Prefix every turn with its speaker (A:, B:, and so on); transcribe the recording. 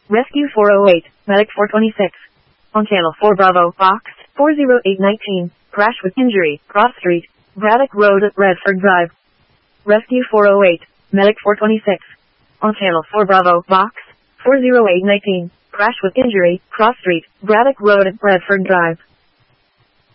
A: Rescue 408, Medic 426. On Channel 4 Bravo, Box 40819. Crash with injury, Cross Street, Braddock Road at Redford Drive. Rescue 408, Medic 426. On Channel 4 Bravo, Box 40819. Crash with injury, Cross Street, Braddock Road at Redford Drive.